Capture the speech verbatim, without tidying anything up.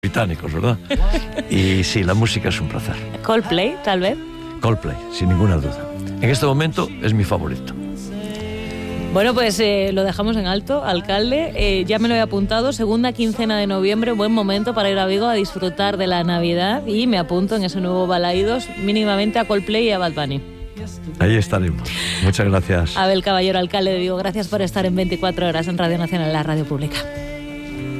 británicos, ¿verdad? Y sí, la música es un placer. Coldplay, tal vez. Coldplay, sin ninguna duda. En este momento es mi favorito. Bueno, pues eh, lo dejamos en alto, alcalde. Eh, ya me lo he apuntado, segunda quincena de noviembre, buen momento para ir a Vigo a disfrutar de la Navidad, y me apunto en ese nuevo Balaídos mínimamente a Coldplay y a Bad Bunny. Ahí estaremos. Muchas gracias. Abel Caballero, alcalde de Vigo, gracias por estar en veinticuatro horas en Radio Nacional, la radio pública.